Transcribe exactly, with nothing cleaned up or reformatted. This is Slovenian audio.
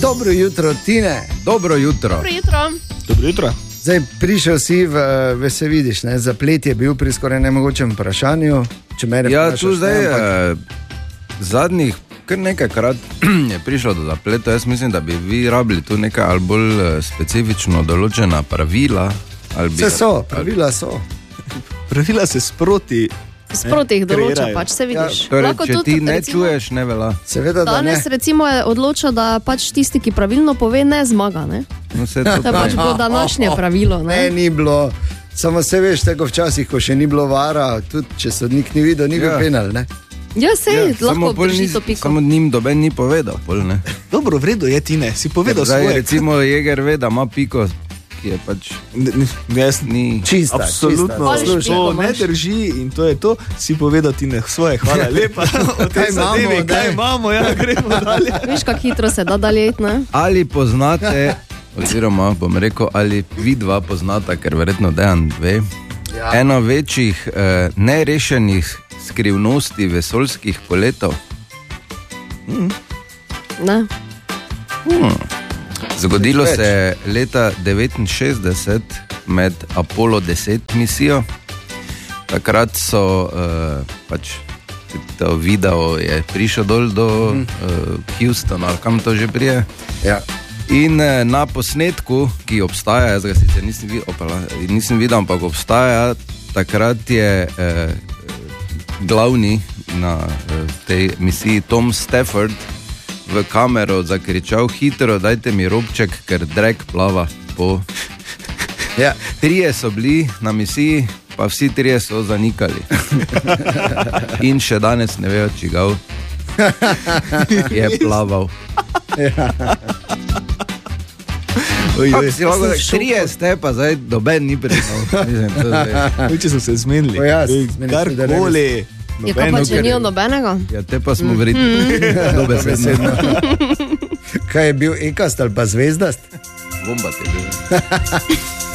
Dobro jutro, Tine. Dobro jutro. Dobro jutro. Dobro jutro. Zdaj, prišel si v, v se vidiš, ne? Zaplet je bil pri skoraj nemogočem vprašanju. Ja, tu zdaj ne, ampak... zadnjih kar nekajkrat je prišlo do zapleta. Jaz mislim, da bi vi rabili tu nekaj ali bolj specifično določena pravila. Vse so, pravila so. Pravila se sproti Sproti jih določa, pač se vidiš. Ja, torej, če ti ne recimo, čuješ, ne vela. Seveda, da danes ne. recimo je odločil, da pač tisti, ki pravilno pove, ne zmaga, ne? No, to, to je pač bilo današnje pravilo, ne? Ne, ni bilo. Samo se veš, tako včasih, ko še ni bilo vara, tudi če sodnik ni videl, ni bil ja. penal, ne? Ja, sej, ja, lahko drži to piko. Samo njim doben ni povedal, pol, ne? Dobro, v redu je, Tine, si povedal svoje. Zdaj, recimo, Jeger ve, da ima piko, ki je pač jaz ni čista, absolutno čista. To ne drži in to je to, si povedal Tine svoje, hvala lepa. Kaj imamo, kaj imamo, ja, gremo dalje. Veš, kako hitro se da dalje, ne? Ali poznate, oziroma bom rekel, ali vidva poznata, ker verjetno Dejan ve, ja. eno večjih eh, nerešenih skrivnosti vesoljskih poletov? Hmm. Ne. Hmm. Zgodilo se je leta devetinšestdeset med Apollo deset misijo. Takrat so uh, pač to video je prišel dol do uh, Houstona, ali kam to že prije. Ja. In uh, na posnetku, ki obstaja, jaz ga sicer nisem videl, opala, nisem videl, ampak obstaja, takrat je uh, glavni na uh, tej misiji Tom Stafford v kamero zakričal: hitro, dajte mi robček, ker drek plava po... Ja. Trije so bili na misiji, pa vsi trije so zanikali. In še danes ne vejo, čigav je plaval. Ja. Oj, oj. Si lahko, da trije ste, pa zdaj doben ni priznal. Če so se zmenili. Ja, karkoli. Je kaj pa, če nijo nobenega? Ja, te pa smo vredni. Mm. Dobesedno. Kaj je bil ekast ali pa zvezdast? Bomba te bil.